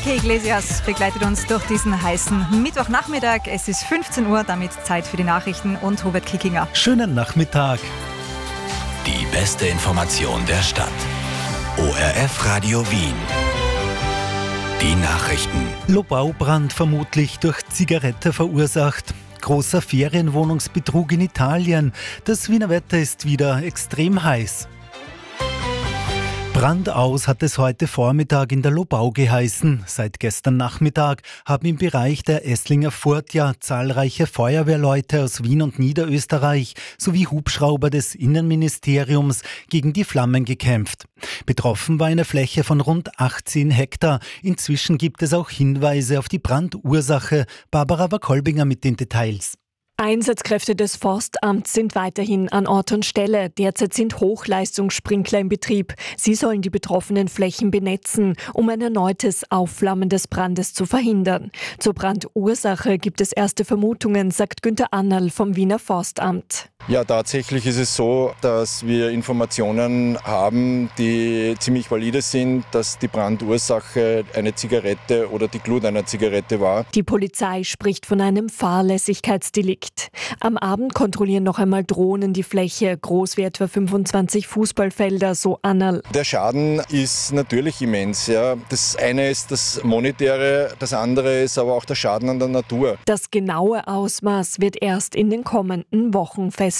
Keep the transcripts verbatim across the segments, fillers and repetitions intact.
Enrique Iglesias begleitet uns durch diesen heißen Mittwochnachmittag. Es ist fünfzehn Uhr, damit Zeit für die Nachrichten und Hubert Kickinger. Schönen Nachmittag. Die beste Information der Stadt. O R F Radio Wien. Die Nachrichten. Lobaubrand vermutlich durch Zigarette verursacht. Großer Ferienwohnungsbetrug in Italien. Das Wiener Wetter ist wieder extrem heiß. Brand aus hat es heute Vormittag in der Lobau geheißen. Seit gestern Nachmittag haben im Bereich der Esslinger Furtja zahlreiche Feuerwehrleute aus Wien und Niederösterreich sowie Hubschrauber des Innenministeriums gegen die Flammen gekämpft. Betroffen war eine Fläche von rund achtzehn Hektar. Inzwischen gibt es auch Hinweise auf die Brandursache. Barbara Wakolbinger mit den Details. Einsatzkräfte des Forstamts sind weiterhin an Ort und Stelle. Derzeit sind Hochleistungssprinkler in Betrieb. Sie sollen die betroffenen Flächen benetzen, um ein erneutes Aufflammen des Brandes zu verhindern. Zur Brandursache gibt es erste Vermutungen, sagt Günther Annerl vom Wiener Forstamt. Ja, tatsächlich ist es so, dass wir Informationen haben, die ziemlich valide sind, dass die Brandursache eine Zigarette oder die Glut einer Zigarette war. Die Polizei spricht von einem Fahrlässigkeitsdelikt. Am Abend kontrollieren noch einmal Drohnen die Fläche, groß wie etwa fünfundzwanzig Fußballfelder, so Annerl. Der Schaden ist natürlich immens. Ja. Das eine ist das Monetäre, das andere ist aber auch der Schaden an der Natur. Das genaue Ausmaß wird erst in den kommenden Wochen feststehen.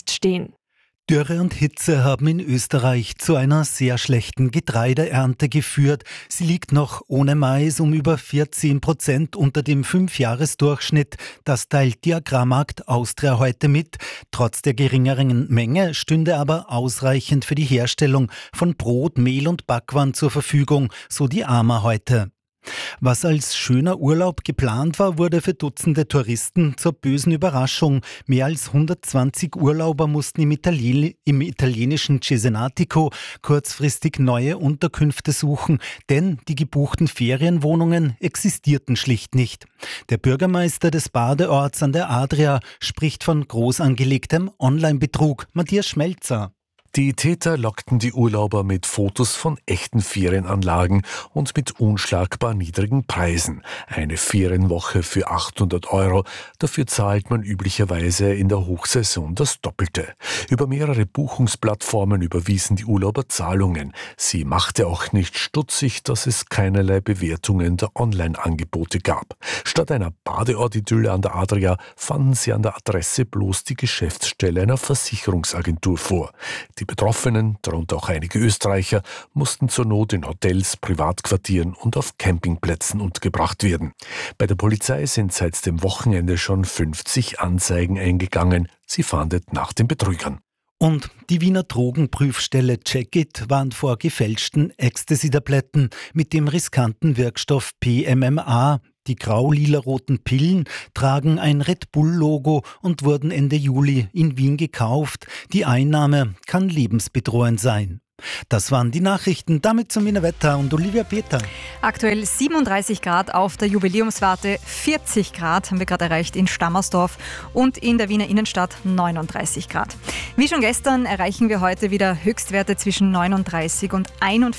Dürre und Hitze haben in Österreich zu einer sehr schlechten Getreideernte geführt. Sie liegt noch ohne Mais um über vierzehn Prozent unter dem Fünfjahresdurchschnitt. Das teilt die Agrarmarkt Austria heute mit. Trotz der geringeren Menge stünde aber ausreichend für die Herstellung von Brot, Mehl und Backwaren zur Verfügung, so die A M A heute. Was als schöner Urlaub geplant war, wurde für Dutzende Touristen zur bösen Überraschung. Mehr als hundertzwanzig Urlauber mussten im, Italien- im italienischen Cesenatico kurzfristig neue Unterkünfte suchen, denn die gebuchten Ferienwohnungen existierten schlicht nicht. Der Bürgermeister des Badeorts an der Adria spricht von groß angelegtem Online-Betrug. Matthias Schmelzer. Die Täter lockten die Urlauber mit Fotos von echten Ferienanlagen und mit unschlagbar niedrigen Preisen. Eine Ferienwoche für achthundert Euro, dafür zahlt man üblicherweise in der Hochsaison das Doppelte. Über mehrere Buchungsplattformen überwiesen die Urlauber Zahlungen. Sie machte auch nicht stutzig, dass es keinerlei Bewertungen der Online-Angebote gab. Statt einer Badeort-Idylle an der Adria fanden sie an der Adresse bloß die Geschäftsstelle einer Versicherungsagentur vor. Die Betroffenen, darunter auch einige Österreicher, mussten zur Not in Hotels, Privatquartieren und auf Campingplätzen untergebracht werden. Bei der Polizei sind seit dem Wochenende schon fünfzig Anzeigen eingegangen. Sie fahndet nach den Betrügern. Und die Wiener Drogenprüfstelle Checkit warnt vor gefälschten Ecstasy-Tabletten mit dem riskanten Wirkstoff P M M A. Die grau-lila-roten Pillen tragen ein Red Bull-Logo und wurden Ende Juli in Wien gekauft. Die Einnahme kann lebensbedrohend sein. Das waren die Nachrichten. Damit zum Wiener Wetter und Olivia Peter. Aktuell siebenunddreißig Grad auf der Jubiläumswarte, vierzig Grad haben wir gerade erreicht in Stammersdorf und in der Wiener Innenstadt neununddreißig Grad. Wie schon gestern erreichen wir heute wieder Höchstwerte zwischen neununddreißig und einundvierzig